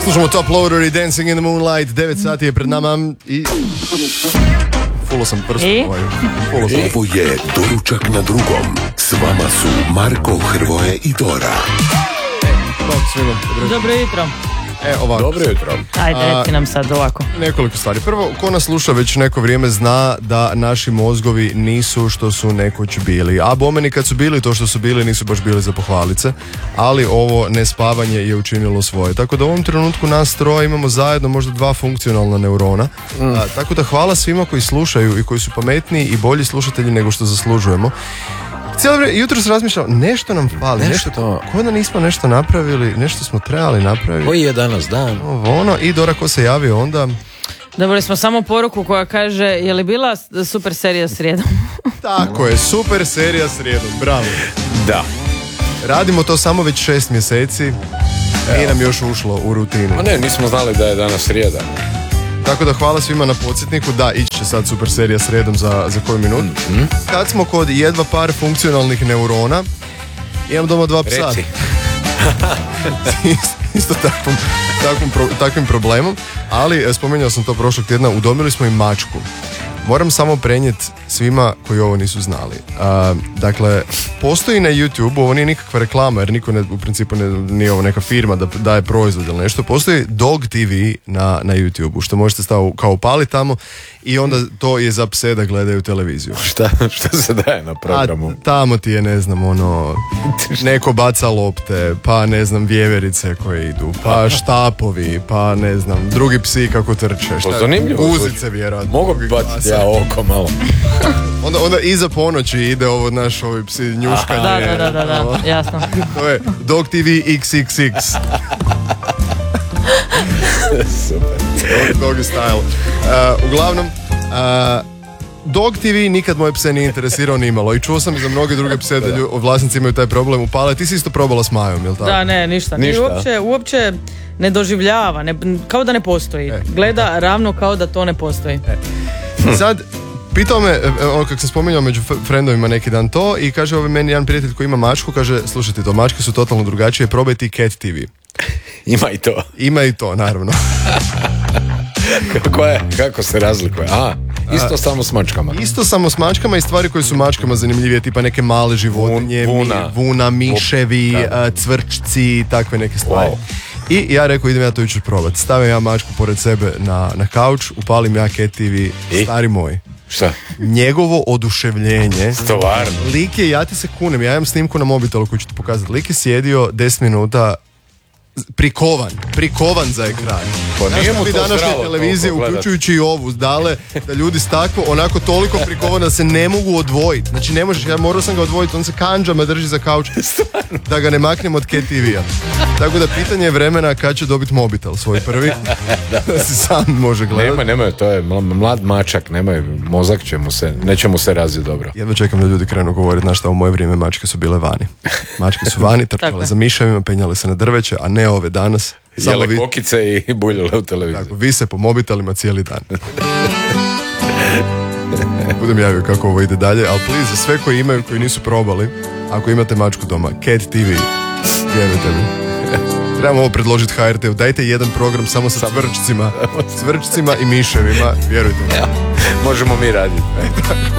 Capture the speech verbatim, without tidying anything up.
Slušamo Top Loader i Dancing in the Moonlight. devet sati je pred nama i... Fulo sam prst. Ovaj. Fulo sam. Ovo je Doručak na drugom. S vama su Marko, Hrvoje i Dora. Bog svima. Dobro jutro. E, ovako. Dobro jutro. Ajde, reci nam sad ovako. Nekoliko stvari. Prvo, ko nas sluša već neko vrijeme zna da naši mozgovi nisu što su nekoć bili. A bomeni kad su bili to što su bili nisu baš bili za pohvalice. Ali ovo nespavanje je učinilo svoje. Tako da u ovom trenutku nas troje imamo zajedno možda dva funkcionalna neurona. Mm. A, tako da hvala svima koji slušaju i koji su pametniji i bolji slušatelji nego što zaslužujemo. Cijelo vrijeme, jutro se razmišljao, nešto nam fali, nešto, nešto ko da nismo nešto napravili, nešto smo trebali napraviti. Koji je danas dan? Ovo ono, i Dora ko se javio onda? Dobili smo samo poruku koja kaže, je li bila super serija srijedom? Tako je, super serija srijedom, bravo. Da. Radimo to samo već šest mjeseci, nije nam još ušlo u rutinu. A ne, nismo znali da je danas srijeda. Tako da hvala svima na podsjetniku, da, ići će sad super serija srijedom za, za koju minutu. Mm-hmm. Kad smo kod jedva par funkcionalnih neurona, imam doma dva psa. Reci. Isto takvom, takvom pro, takvim problemom, ali spomenuo sam to prošlog tjedna, udomili smo i mačku. Moram samo prenijeti svima koji ovo nisu znali. Uh, dakle, postoji na YouTube, ovo nije nikakva reklama, jer niko ne, u principu ne, nije ovo neka firma da daje proizvod ili nešto. Postoji Dog ti vi na, na YouTube, što možete staviti kao upaliti tamo i onda to je za pse da gledaju televiziju. Šta, šta se daje na programu? A tamo ti je, ne znam, ono, neko baca lopte, pa ne znam, vjeverice koje idu, pa štapovi, pa ne znam, drugi psi kako trče. Šta, zanimljivo. Uzice vjerojatno. Mogu bi baciti ja oko malo. onda, onda iza ponoći ide ovo naš ovi psi njuškanje. Da, da, da, da, da, jasno. To je Dog ti vi iks iks iks. Super. Doggy style. Uh, uglavnom, uh, Dog ti vi nikad moje pse nije interesirao ni imalo i čuo sam i za mnoge druge pse da lju, vlasnici imaju taj problem upale. Ti si isto probala s Majom, jel tako? Da, ne, ništa. ništa. Uopće, uopće ne doživljava, ne, kao da ne postoji. E. Gleda ravno kao da to ne postoji. E. Sad, pitao me, ono kako sam spominjao među frendovima neki dan to i kaže ovaj meni jedan prijatelj koji ima mačku, kaže slušajte to, mačke su totalno drugačije, probaj ti Cat ti vi. Ima i to. Ima i to, naravno. Kako je? Kako se razlikuje? A, isto A, samo s mačkama. Isto samo s mačkama i stvari koje su mačkama zanimljivije, tipa neke male životinje, vuna, vuna miševi, da. Cvrčci, takve neke stvari. Wow. I ja rekao, idem ja to jučer probati. Stavim ja mačku pored sebe na, na kauč, upalim ja Cat ti vi, I? Stari moj. Šta? Njegovo oduševljenje. Stvarno. Lik je, ja ti se kunem, ja imam snimku na mobitelu koju ću ti pokazati. Lik je sjedio deset minuta prikovan, prikovan za ekran. Pa znaš što bi današnje televizije, uključujući i ovu, dale da ljudi s tako, onako toliko prikovan da se ne mogu odvojiti. Znači ne možeš, ja morao sam ga odvojiti, on se kanđama drži za kauč da ga ne maknem od Cat ti vi-a. Tako da pitanje je vremena kad će dobiti mobitel svoj prvi, da se sam može gledati. Nema, nema, to je mlad mačak, nema, mozak će mu se, neće mu se razviti dobro. Jedva čekam da ljudi krenu govoriti, znaš šta, u moje vrijeme mačke su bile vani. Mačke su vani, trčale za miševima, penjale se na drveće, a ne ove danas. Jele vi... kokice i buljile u televiziji. Tako, vi se po mobitelima cijeli dan. Budem javio kako ovo ide dalje, ali please, za sve koji imaju, koji nisu probali, ako imate mačku doma, Cat ti vi, vjerujte mi. Trebamo ovo predložiti ha er te-u, dajte jedan program samo sa cvrčcima, cvrčcima i miševima, vjerujte mi. Ja, možemo mi raditi.